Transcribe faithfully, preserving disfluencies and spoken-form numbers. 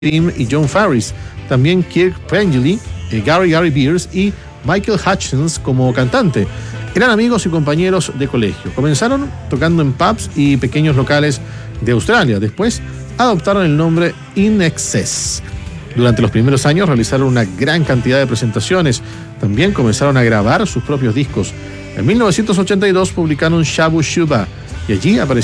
Tim y John Farris, también Kirk Pengilly, eh, Gary Gary Beers y Michael Hutchins como cantante. Eran amigos y compañeros de colegio. Comenzaron tocando en pubs y pequeños locales de Australia. Después adoptaron el nombre In Excess. Durante los primeros años realizaron una gran cantidad de presentaciones. También comenzaron a grabar sus propios discos. En mil novecientos ochenta y dos publicaron Shabu Shuba y allí apareció